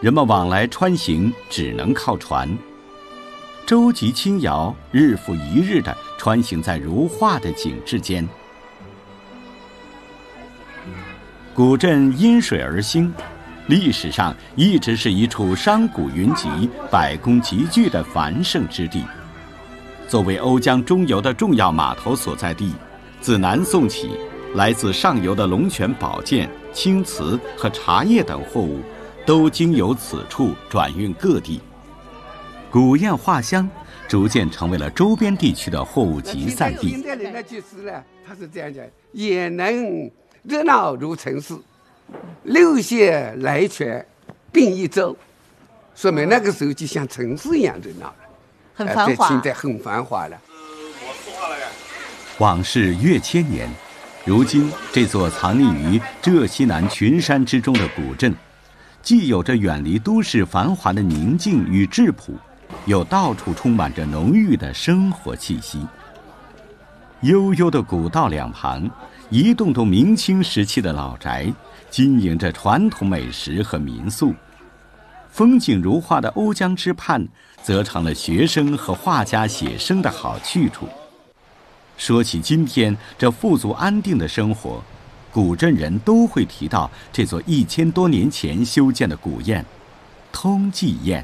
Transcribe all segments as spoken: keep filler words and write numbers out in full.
人们往来穿行只能靠船。舟楫轻摇，日复一日地穿行在如画的景致间。古镇因水而兴，历史上一直是一处商贾云集、百工集聚的繁盛之地。作为瓯江中游的重要码头所在地，自南宋起，来自上游的龙泉宝剑、青瓷和茶叶等货物都经由此处转运各地。古堰画乡逐渐成为了周边地区的货物集散地。 现代人呢，就是呢，他是这样讲，也能热闹如城市，六县来泉并一舟，说明那个时候就像城市一样热闹了， 很繁华。 现在很繁华了。 往事越千年，如今这座藏匿于浙西南群山之中的古镇，既有着远离都市繁华的宁静与质朴，又到处充满着浓郁的生活气息。悠悠的古道两旁，一栋栋明清时期的老宅，经营着传统美食和民宿。风景如画的瓯江之畔，则成了学生和画家写生的好去处。说起今天这富足安定的生活，古镇人都会提到这座一千多年前修建的古堰——通济堰。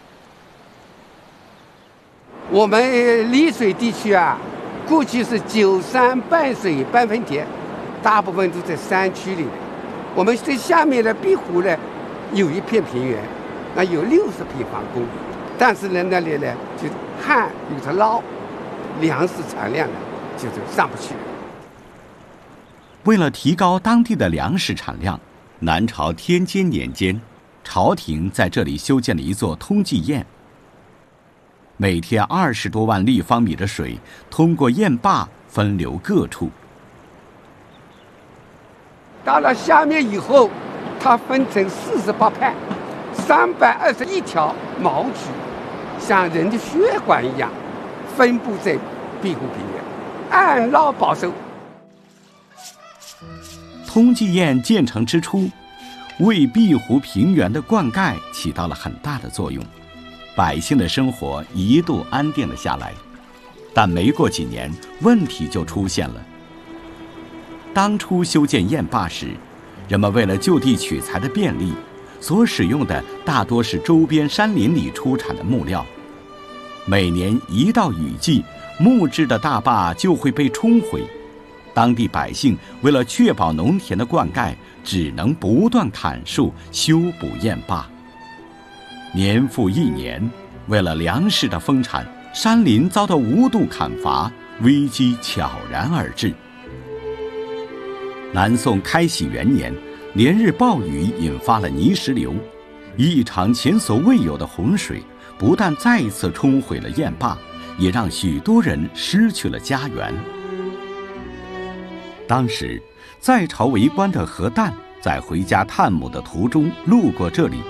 我们丽水地区啊，过去是九山半水半分田，大部分都在山区里。我们在下面的碧湖呢，有一片平原，那有六十平方公里，但是呢，那里呢就旱有着涝，粮食产量呢就是上不去。 为了提高当地的粮食产量，南朝天监年间，朝廷在这里修建了一座通济堰。每天二十多万立方米的水通过堰坝分流各处。 到了下面以后，它分成四十八派，三百二十一条毛渠，像人的血管一样，分布在碧湖平原，按涝保收。 通济堰建成之初，为碧湖平原的灌溉起到了很大的作用，百姓的生活一度安定了下来。但没过几年，问题就出现了。当初修建堰坝时，人们为了就地取材的便利，所使用的大多是周边山林里出产的木料。每年一到雨季，木质的大坝就会被冲毁。当地百姓为了确保农田的灌溉，只能不断砍树修补堰坝。年复一年，为了粮食的丰产，山林遭到无度砍伐，危机悄然而至。南宋开禧元年，连日暴雨引发了泥石流，一场前所未有的洪水不但再一次冲毁了堰坝，也让许多人失去了家园。当时在朝为官的何旦在回家探母的途中路过这里，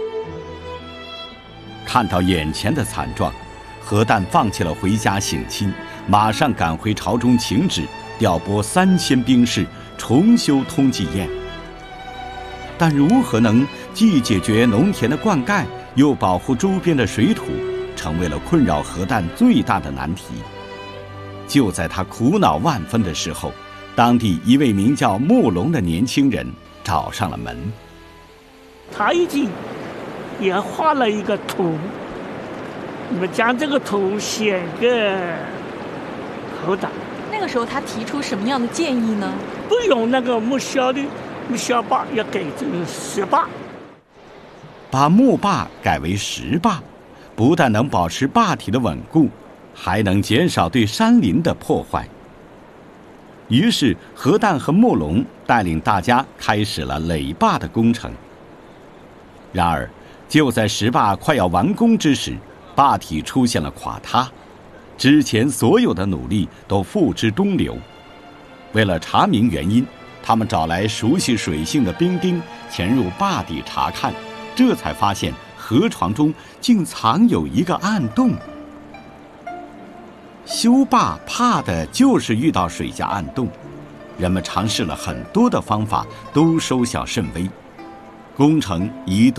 看到眼前的惨状，何旦放弃了回家省亲，马上赶回朝中请旨，调拨三千兵士重修通济堰。但如何能既解决农田的灌溉，又保护周边的水土，成为了困扰何旦最大的难题。就在他苦恼万分的时候，当地一位名叫慕龙的年轻人找上了门。 他已经也画了一个图，你们将这个图写给侯党。 那个时候他提出什么样的建议呢？ 不用那个木销的木销坝，要改成石坝， 把木坝改为石坝，不但能保持坝体的稳固，还能减少对山林的破坏。于是何旦和慕龙带领大家开始了垒坝的工程。然而就在石坝快要完工之时，坝体出现了垮塌，之前所有的努力都付之东流。为了查明原因，他们找来熟悉水性的兵丁潜入坝底查看，这才发现河床中竟藏有一个暗洞。修坝怕的就是遇到水下暗洞，人们尝试了很多的方法，都收效甚微，工程一度